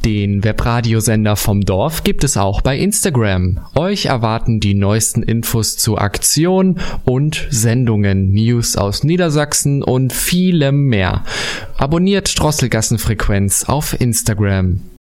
Den Webradiosender vom Dorf gibt es auch bei Instagram. Euch erwarten die neuesten Infos zu Aktionen und Sendungen, News aus Niedersachsen und vielem mehr. Abonniert Drosselgassenfrequenz auf Instagram.